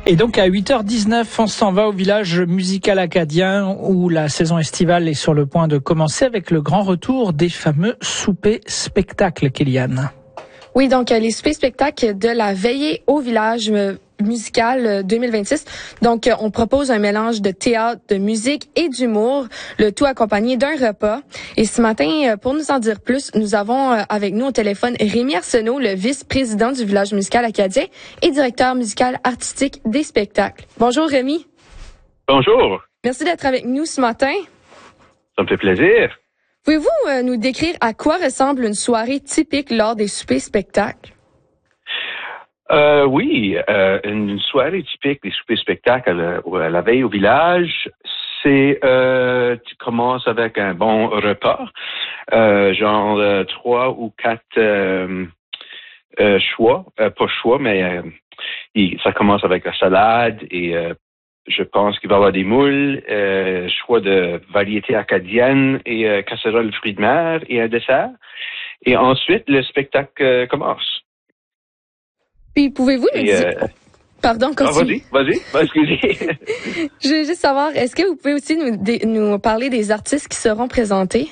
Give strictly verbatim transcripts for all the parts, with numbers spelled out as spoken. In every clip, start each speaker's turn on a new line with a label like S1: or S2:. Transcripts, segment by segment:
S1: Et donc à huit heures dix-neuf, on s'en va au village musical acadien où la saison estivale est sur le point de commencer avec le grand retour des fameux soupers-spectacles, Kéliane.
S2: Oui, donc les soupers-spectacles de la veillée au village musical deux mille vingt-six. Donc, on propose un mélange de théâtre, de musique et d'humour, le tout accompagné d'un repas. Et ce matin, pour nous en dire plus, nous avons avec nous au téléphone Rémi Arsenault, le vice-président du village musical acadien et directeur musical artistique des spectacles. Bonjour Rémi.
S3: Bonjour.
S2: Merci d'être avec nous ce matin.
S3: Ça me fait plaisir.
S2: Pouvez-vous euh, nous décrire à quoi ressemble une soirée typique lors des soupers-spectacles?
S3: Euh, oui, euh, une soirée typique des soupers-spectacles à la, à la veille au village, c'est euh, tu commences avec un bon repas, euh, genre euh, trois ou quatre euh, euh, choix, euh, pas choix, mais euh, il, ça commence avec la salade et euh, je pense qu'il va y avoir des moules, euh, choix de variété acadienne et euh, casserole de fruits de mer et un dessert. Et ensuite, le spectacle euh, commence.
S2: Puis, pouvez-vous nous
S3: et,
S2: dire...
S3: euh,
S2: Pardon, continue.
S3: Ah, vas-y, vas-y, excusez.
S2: Je veux juste savoir, est-ce que vous pouvez aussi nous, dé- nous parler des artistes qui seront présentés?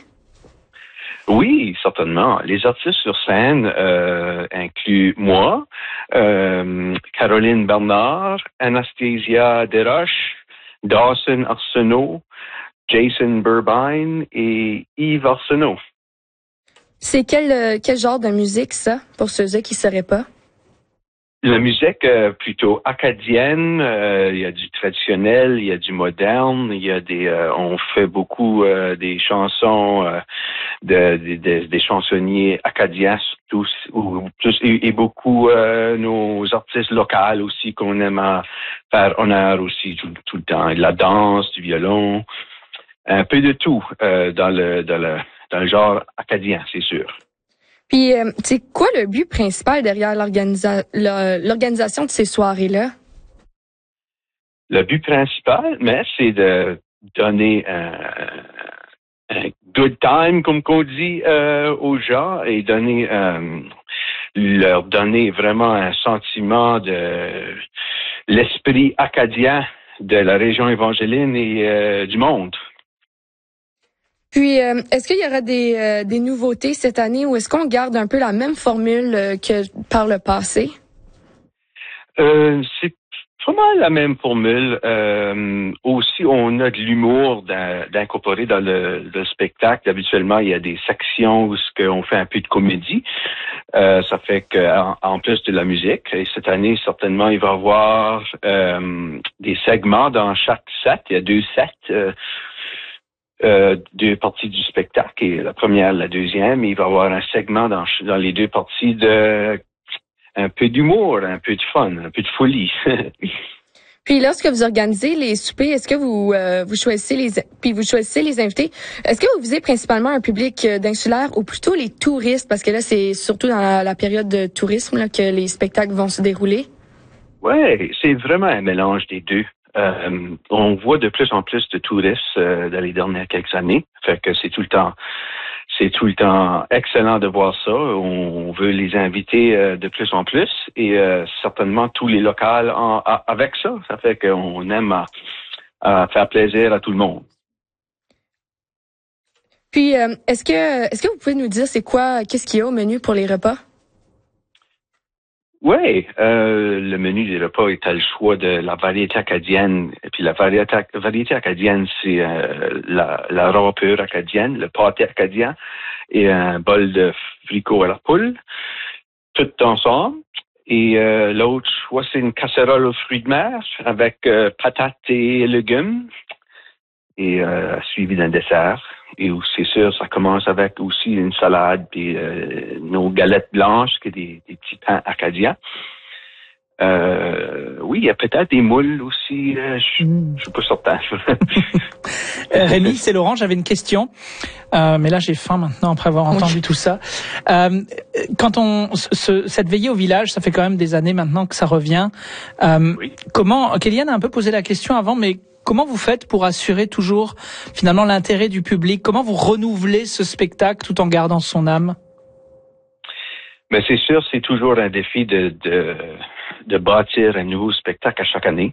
S3: Oui, certainement. Les artistes sur scène euh, incluent moi, euh, Caroline Bernard, Anastasia Desroches, Dawson Arsenault, Jason Burbine et Yves Arsenault.
S2: C'est quel, euh, quel genre de musique, ça, pour ceux-là qui ne sauraient pas?
S3: La musique euh, plutôt acadienne, euh, il y a du traditionnel, il y a du moderne, il y a des, euh, on fait beaucoup euh, des chansons euh, de, de, de, des chansonniers acadiens tous, ou, tous et, et beaucoup euh, nos artistes locaux aussi qu'on aime à faire honneur aussi tout, tout le temps. La danse, du violon, un peu de tout euh, dans le dans le dans le genre acadien, c'est sûr.
S2: Puis, euh, c'est quoi le but principal derrière l'organisa- l'organisation de ces soirées-là?
S3: Le but principal, mais c'est de donner un, un good time, comme qu'on dit euh, aux gens, et donner euh, leur donner vraiment un sentiment de l'esprit acadien de la région évangéline et euh, du monde.
S2: Puis, euh, est-ce qu'il y aura des, euh, des nouveautés cette année ou est-ce qu'on garde un peu la même formule euh, que par le passé?
S3: Euh, c'est vraiment la même formule. Euh, aussi, on a de l'humour d'incorporer dans le, le spectacle. Habituellement, il y a des sections où on fait un peu de comédie. Euh, ça fait qu'en en plus de la musique, et cette année, certainement, il va y avoir euh, des segments dans chaque set. Il y a deux sets. Euh, Euh, deux parties du spectacle, et la première, la deuxième, il va y avoir un segment dans, dans les deux parties de un peu d'humour, un peu de fun, un peu de folie.
S2: Puis lorsque vous organisez les soupers, est-ce que vous euh, vous choisissez les puis vous choisissez les invités? Est-ce que vous visez principalement un public euh, d'insulaire ou plutôt les touristes? Parce que là, c'est surtout dans la, la période de tourisme là, que les spectacles vont se dérouler.
S3: Ouais, c'est vraiment un mélange des deux. Euh, on voit de plus en plus de touristes euh, dans les dernières quelques années. Fait que c'est tout le temps, c'est tout le temps excellent de voir ça. On, on veut les inviter euh, de plus en plus et euh, certainement tous les locaux en, a, avec ça. Ça fait qu'on aime à, à faire plaisir à tout le monde.
S2: Puis euh, est-ce que est-ce que vous pouvez nous dire c'est quoi, qu'est-ce qu'il y a au menu pour les repas?
S3: Oui, euh, le menu des repas est à le choix de la variété acadienne. Et puis la variété, variété acadienne, c'est euh, la, la râpure acadienne, le pâté acadien et un bol de fricot à la poule, tout ensemble. Et euh, l'autre choix, c'est une casserole aux fruits de mer avec euh, patates et légumes et euh, suivi d'un dessert. Et c'est sûr, ça commence avec aussi une salade et euh, nos galettes blanches, qui est des, des petits pains acadiens. Euh, oui, il y a peut-être des moules aussi. Euh, je ne suis pas certain.
S1: Rémi, c'est Laurent. J'avais une question, euh, mais là j'ai faim maintenant après avoir entendu oui. tout ça. Euh, quand on ce, cette veillée au village, ça fait quand même des années maintenant que ça revient. Euh, oui. Comment Kéliane a un peu posé la question avant, mais comment vous faites pour assurer toujours finalement l'intérêt du public? Comment vous renouvelez ce spectacle tout en gardant son âme?
S3: Mais c'est sûr, c'est toujours un défi de, de, de bâtir un nouveau spectacle à chaque année.